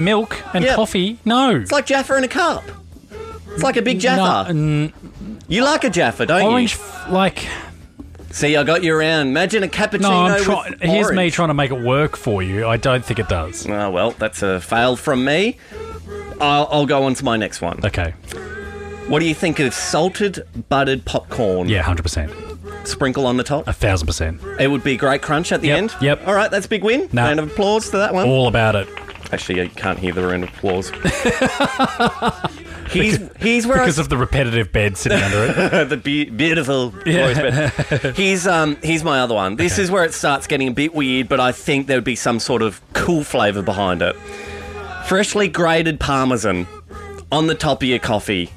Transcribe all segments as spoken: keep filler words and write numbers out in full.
milk and Yep. coffee. No. It's like Jaffa in a cup. It's like a big Jaffa. No, n- You like a Jaffa, don't orange, you? f- like... See, I got you around. Imagine a cappuccino No, I'm try- with here's me orange. trying to make it work for you. I don't think it does. Oh, well, that's a fail from me. I'll, I'll go on to my next one. Okay. What do you think of salted buttered popcorn? Yeah, one hundred percent. Sprinkle on the top? A thousand percent. It would be a great crunch at the Yep, end? yep. All right, that's a big win. No. Round of applause to that one. All about it. Actually, you can't hear the round of applause. he's, he's where Because I... of the repetitive bed sitting under it. the be- beautiful voice bed. Here's, um, here's my other one. This Okay. is where it starts getting a bit weird, but I think there would be some sort of cool flavour behind it. Freshly grated parmesan on the top of your coffee.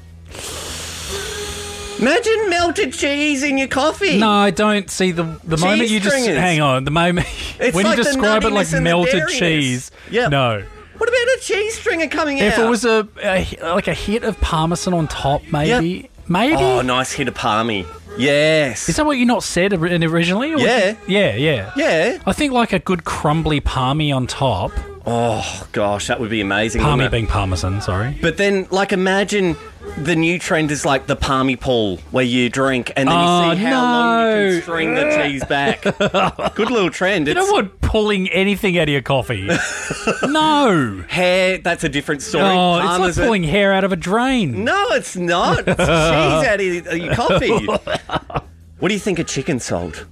Imagine melted cheese in your coffee. No, I don't see the the Cheese moment you just... stringers. Hang on. The moment... It's when like you the describe it like nuttiness and the melted dairiness. cheese. Yep. No. What about a cheese stringer coming If out? it was a, a like a hit of parmesan on top, maybe. Yep. Maybe. Oh, nice hit of palmy. Yes. Is that what you not said ori- originally? Or was Yeah. it- Yeah, yeah. Yeah. I think like a good crumbly palmy on top. Oh, gosh, that would be amazing. Palmy wouldn't it? being parmesan, sorry. But then, like, imagine the new trend is like the palmy pool, where you drink and then Oh, you see how long you no. can string the cheese back. Good little trend. You It's know what? Pulling anything out of your coffee. No. hair, that's a different story. Oh, it's like Parmesan- pulling hair out of a drain. No, it's not. It's cheese out of your, your coffee. What do you think of chicken salt?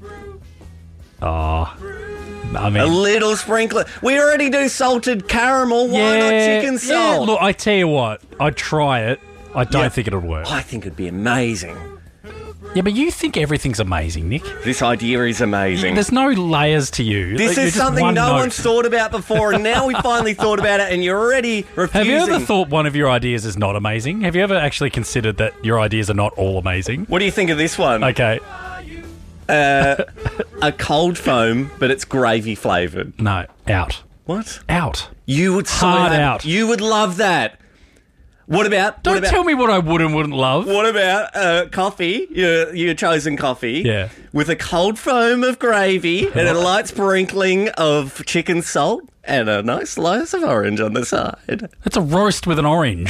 Oh. I A mean... little sprinkler. We already do salted caramel. Why not chicken Yeah, salt? look, I tell you what. I'd try it. I don't Yeah. think it'll work. I think it'd be amazing. Yeah, but you think everything's amazing, Nick. This idea is amazing. There's no layers to you. This Like, you're is just something one no note. one's thought about before, and now we finally thought about it, and you're already refusing. Have you ever thought one of your ideas is not amazing? Have you ever actually considered that your ideas are not all amazing? What do you think of this one? Okay. Uh, a cold foam, but it's gravy flavoured. No. Out. What? Out. You would so Hard have- out. You would love that. What about? Don't what about, tell me what I would and wouldn't love. What about uh, coffee? Your your chosen coffee. Yeah. With a cold foam of gravy and a light sprinkling of chicken salt and a nice slice of orange on the side. It's a roast with an orange.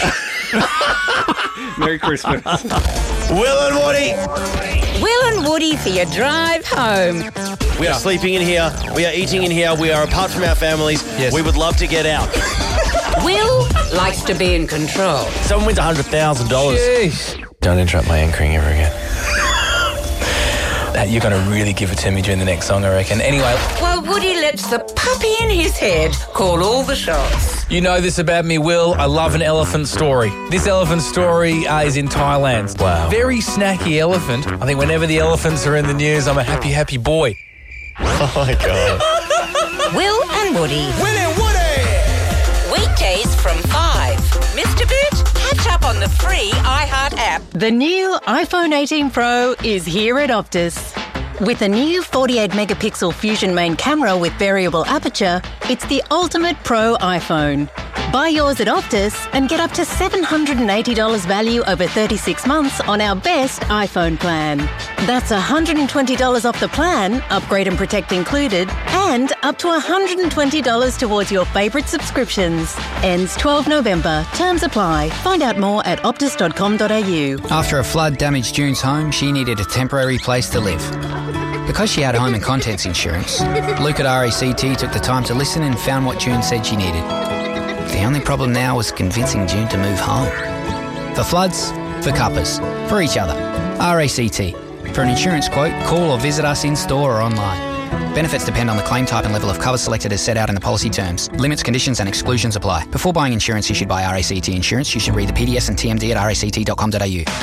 Merry Christmas. Will and Woody. Will and Woody for your drive home. We are sleeping in here. We are eating in here. We are apart from our families. Yes. We would love to get out. Will likes to be in control. Someone wins one hundred thousand dollars. Don't interrupt my anchoring ever again. Uh, You're going to really give it to me during the next song, I reckon. Anyway, While Woody lets the puppy in his head call all the shots. you know this about me, Will. I love an elephant story. This elephant story uh, is in Thailand. Wow. Very snacky elephant. I think whenever the elephants are in the news, I'm a happy, happy boy. Oh my God. Will and Woody. Will and Woody. Weekdays from five. Mister Bit, catch up on the free iHeart app. The new iPhone eighteen Pro is here at Optus. With a new forty-eight megapixel Fusion main camera with variable aperture, it's the ultimate pro iPhone. Buy yours at Optus and get up to seven hundred eighty dollars value over thirty-six months on our best iPhone plan. That's one hundred twenty dollars off the plan, upgrade and protect included, and up to one hundred twenty dollars towards your favourite subscriptions. Ends twelfth November. Terms apply. Find out more at optus dot com dot a u. After a flood damaged June's home, she needed a temporary place to live. Because she had home and contents insurance, Luke at R A C T took the time to listen and found what June said she needed. The only problem now was convincing June to move home. For floods, for cuppers, for each other. R A C T. For an insurance quote, call or visit us in-store or online. Benefits depend on the claim type and level of cover selected as set out in the policy terms. Limits, conditions and exclusions apply. Before buying insurance issued by R A C T Insurance, you should read the P D S and T M D at r a c t dot com dot a u.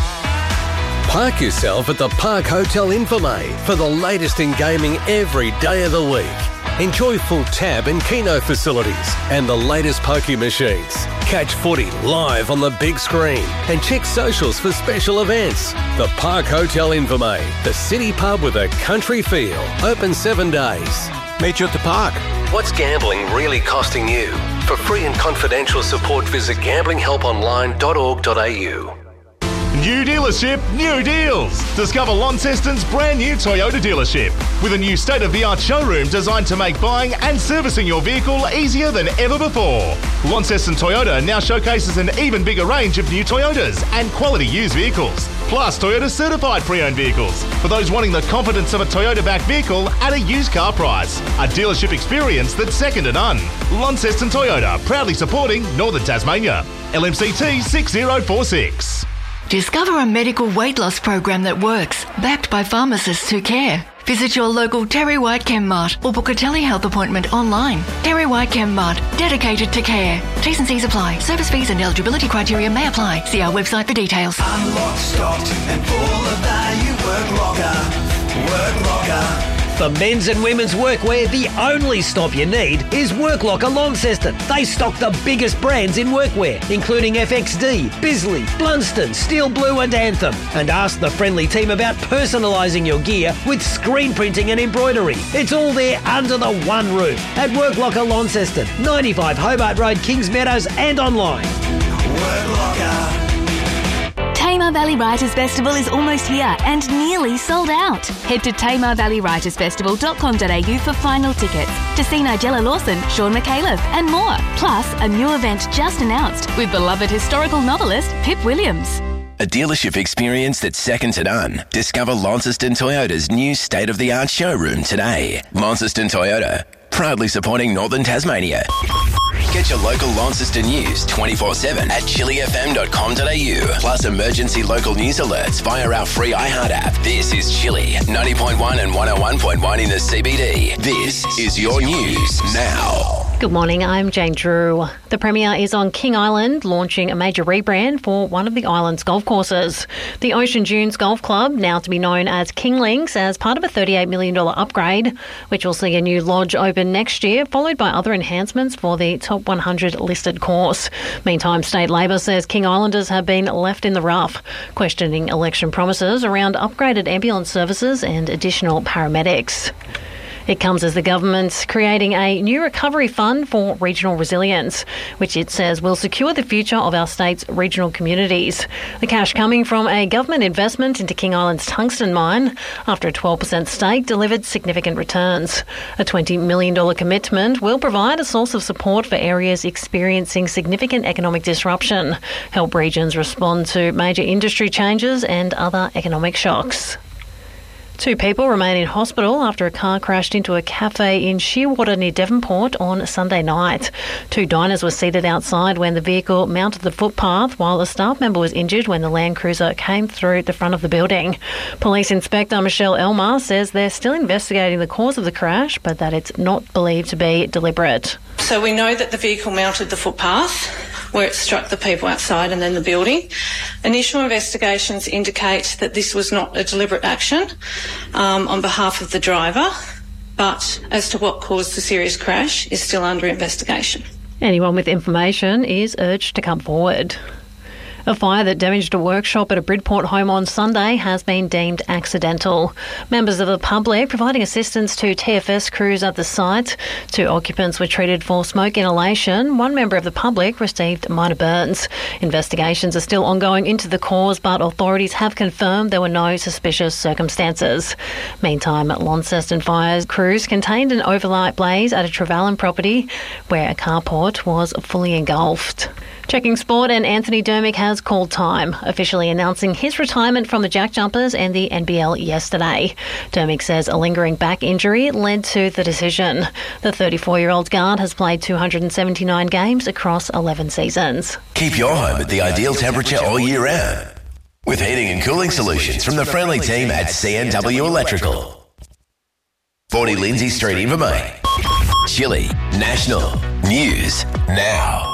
Park yourself at the Park Hotel Infirmay for the latest in gaming every day of the week. Enjoy full tab and keno facilities and the latest pokie machines. Catch footy live on the big screen and check socials for special events. The Park Hotel Infirmay, the city pub with a country feel. Open seven days. Meet you at the park. What's gambling really costing you? For free and confidential support, visit gambling help online dot org dot a u. New dealership, new deals. Discover Launceston's brand new Toyota dealership with a new state-of-the-art showroom designed to make buying and servicing your vehicle easier than ever before. Launceston Toyota now showcases an even bigger range of new Toyotas and quality used vehicles, plus Toyota certified pre-owned vehicles for those wanting the confidence of a Toyota-backed vehicle at a used car price. A dealership experience that's second to none. Launceston Toyota, proudly supporting Northern Tasmania. L M C T six zero four six. Discover a medical weight loss program that works, backed by pharmacists who care. Visit your local Terry White ChemMart or book a telehealth appointment online. Terry White ChemMart, dedicated to care. T's and C's apply. Service fees and eligibility criteria may apply. See our website for details. Unlocked, stocked and full of value. Work Locker. Work Locker. For men's and women's workwear, the only stop you need is Work Locker Launceston. They stock the biggest brands in workwear, including F X D, Bisley, Blunston, Steel Blue and Anthem. And ask the friendly team about personalising your gear with screen printing and embroidery. It's all there under the one roof at Work Locker Launceston, ninety-five Hobart Road, Kings Meadows and online. Work Locker. Tamar Valley Writers Festival is almost here and nearly sold out. Head to tamar valley writers festival dot com dot a u for final tickets to see Nigella Lawson, Sean McCaleb and more. Plus, a new event just announced with beloved historical novelist Pip Williams. A dealership experience that's second to none. Discover Launceston Toyota's new state-of-the-art showroom today. Launceston Toyota, proudly supporting Northern Tasmania. Get your local Launceston news twenty-four seven at chili f m dot com dot a u. Plus emergency local news alerts via our free iHeart app. This is Chili, ninety point one and one oh one point one in the C B D. This is your news now. Good morning, I'm Jane Drew. The Premier is on King Island, launching a major rebrand for one of the island's golf courses. The Ocean Dunes Golf Club, now to be known as King Links, as part of a thirty-eight million dollars upgrade, which will see a new lodge open next year, followed by other enhancements for the top one hundred listed course. Meantime, State Labor says King Islanders have been left in the rough, questioning election promises around upgraded ambulance services and additional paramedics. It comes as the government's creating a new recovery fund for regional resilience, which it says will secure the future of our state's regional communities. The cash coming from a government investment into King Island's tungsten mine after a twelve percent stake delivered significant returns. A twenty million dollars commitment will provide a source of support for areas experiencing significant economic disruption, help regions respond to major industry changes and other economic shocks. Two people remain in hospital after a car crashed into a cafe in Shearwater near Devonport on Sunday night. Two diners were seated outside when the vehicle mounted the footpath, while a staff member was injured when the Land Cruiser came through the front of the building. Police Inspector Michelle Elmer says they're still investigating the cause of the crash, but that it's not believed to be deliberate. So we know that the vehicle mounted the footpath where it struck the people outside and then the building. Initial investigations indicate that this was not a deliberate action um, on behalf of the driver, but as to what caused the serious crash is still under investigation. Anyone with information is urged to come forward. A fire that damaged a workshop at a Bridport home on Sunday has been deemed accidental. Members of the public providing assistance to T F S crews at the site. Two occupants were treated for smoke inhalation. One member of the public received minor burns. Investigations are still ongoing into the cause, but authorities have confirmed there were no suspicious circumstances. Meantime, Launceston Fire crews contained an overnight blaze at a Trevelyan property where a carport was fully engulfed. Checking sport, and Anthony Dermick has called time, officially announcing his retirement from the Jack Jumpers and the N B L yesterday. Dermick says a lingering back injury led to the decision. The thirty-four-year-old guard has played two hundred seventy-nine games across eleven seasons. Keep your home at the ideal temperature all year round with heating and cooling solutions from the friendly team at C N W Electrical. forty Lindsay Street, Invermain. Chili National News Now.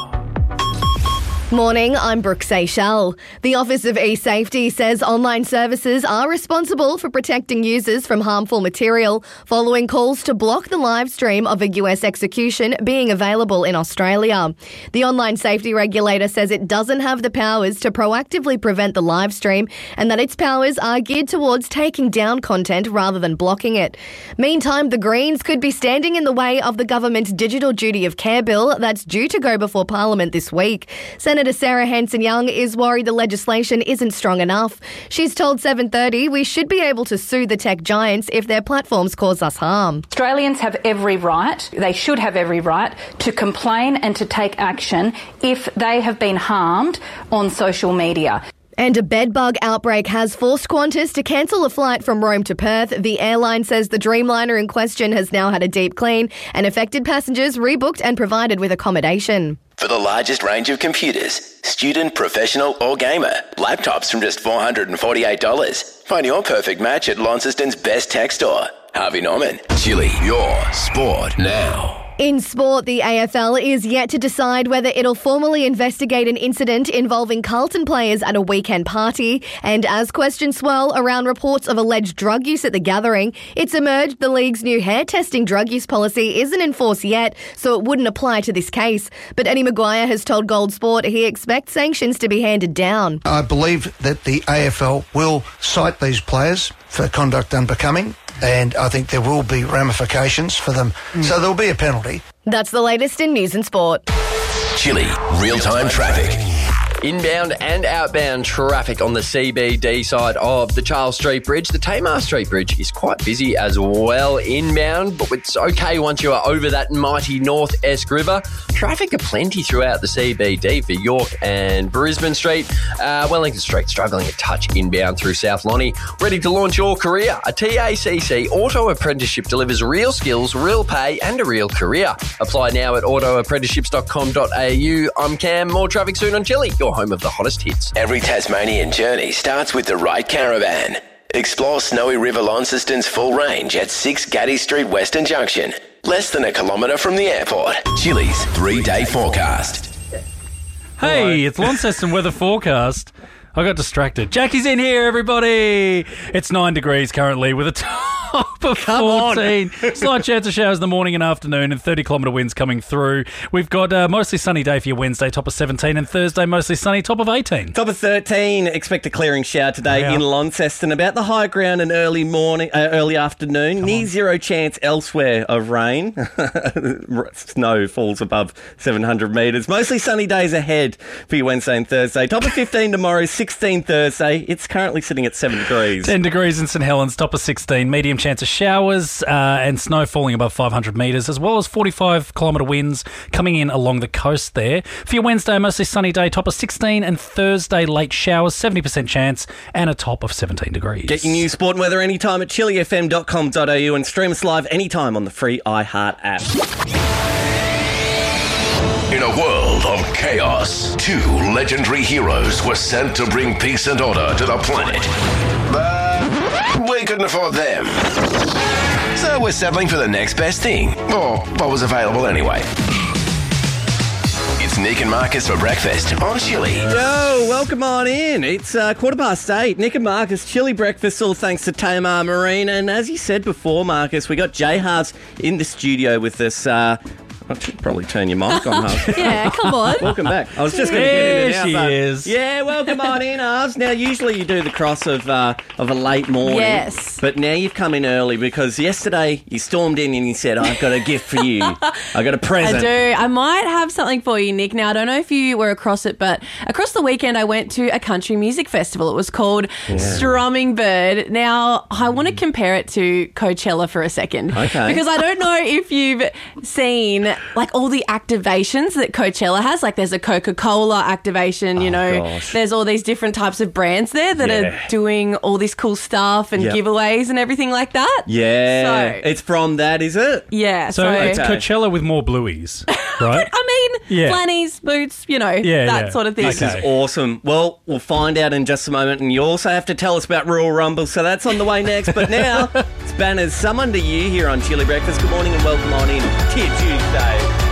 Morning, I'm Brooke Seychelles. The Office of eSafety says online services are responsible for protecting users from harmful material following calls to block the live stream of a U S execution being available in Australia. The online safety regulator says it doesn't have the powers to proactively prevent the live stream and that its powers are geared towards taking down content rather than blocking it. Meantime, the Greens could be standing in the way of the government's Digital Duty of Care bill that's due to go before Parliament this week. Senator Senator Sarah Hanson-Young is worried the legislation isn't strong enough. She's told seven thirty we should be able to sue the tech giants if their platforms cause us harm. Australians have every right, they should have every right, to complain and to take action if they have been harmed on social media. And a bedbug outbreak has forced Qantas to cancel a flight from Rome to Perth. The airline says the Dreamliner in question has now had a deep clean and affected passengers rebooked and provided with accommodation. For the largest range of computers, student, professional or gamer, laptops from just four hundred forty-eight dollars. Find your perfect match at Launceston's best tech store. Harvey Norman. Chili, your sport now. In sport, the A F L is yet to decide whether it'll formally investigate an incident involving Carlton players at a weekend party. And as questions swirl around reports of alleged drug use at the gathering, it's emerged the league's new hair testing drug use policy isn't in force yet, so it wouldn't apply to this case. But Eddie Maguire has told Gold Sport he expects sanctions to be handed down. I believe that the A F L will cite these players for conduct unbecoming, and I think there will be ramifications for them. Mm. So there'll be a penalty. That's the latest in news and sport. Chili, real-time traffic. Inbound and outbound traffic on the C B D side of the Charles Street Bridge. The Tamar Street Bridge is quite busy as well inbound, but it's okay once you are over that mighty North Esk River. Traffic aplenty throughout the C B D for York and Brisbane Street. Uh, Wellington Street struggling a touch inbound through South Lonnie. Ready to launch your career? A T A C C auto apprenticeship delivers real skills, real pay and a real career. Apply now at auto apprenticeships dot com dot a u. I'm Cam. More traffic soon on Chili, your home of the hottest hits. Every Tasmanian journey starts with the right caravan. Explore Snowy River Launceston's full range at six Gaddy Street Western Junction, less than a kilometre from the airport. Chili's three-day forecast. Hey, it's Launceston weather forecast. I got distracted. Jackie's in here, everybody. It's nine degrees currently with a top of fourteen. Slight chance of showers in the morning and afternoon and thirty kilometre winds coming through. We've got a mostly sunny day for your Wednesday, top of seventeen, and Thursday, mostly sunny, top of eighteen. Top of thirteen. Expect a clearing shower today Yeah. in Launceston. About the high ground and early morning, uh, early afternoon. Come Near on. zero chance elsewhere of rain. Snow falls above seven hundred metres. Mostly sunny days ahead for your Wednesday and Thursday. Top of fifteen tomorrow, sixteen Thursday. It's currently sitting at seven degrees. ten degrees in St Helens, top of sixteen. Medium chance of showers uh, and snow falling above five hundred metres, as well as forty-five kilometre winds coming in along the coast there. For your Wednesday, mostly sunny day, top of sixteen, and Thursday, late showers, seventy percent chance, and a top of seventeen degrees. Get your news, sport and weather anytime at chili f m dot com dot a u and stream us live anytime on the free iHeart app. In a world of chaos, two legendary heroes were sent to bring peace and order to the planet. But we couldn't afford them. So we're settling for the next best thing, or what was available anyway. It's Nick and Marcus for breakfast on Chili. Yo, welcome on in. It's uh, quarter past eight. Nick and Marcus, Chili breakfast, all thanks to Tamar Marine. And as you said before, Marcus, we got Jay Harves in the studio with us. Uh, I should probably turn your mic on, Harves. Yeah, come on. Welcome back. I was just going to get in and There out. she but- is. Yeah, welcome on in, Harves. Now, usually you do the cross of uh, of a late morning. Yes. But now you've come in early because yesterday you stormed in and you said, I've got a gift for you. I got a present. I do. I might have something for you, Nick. Now, I don't know if you were across it, but across the weekend I went to a country music festival. It was called Yeah. Strumming Bird. Now, I want to compare it to Coachella for a second. Okay. Because I don't know if you've seen, like, all the activations that Coachella has. Like, there's a Coca-Cola activation, you know. gosh. There's all these different types of brands there that Yeah. are doing all this cool stuff and Yep. giveaways and everything like that. Yeah. So- it's from that, is it? Yeah. So, So, it's Okay. Coachella with more blueies, right? I mean, Yeah. flannies, boots, you know, Yeah, that yeah. sort of thing. This is awesome. Well, we'll find out in just a moment, and you also have to tell us about Royal Rumble, so that's on the way next. But now, it's Banners Summon to you here on Chili Breakfast. Good morning and welcome on in. Tier Tuesday.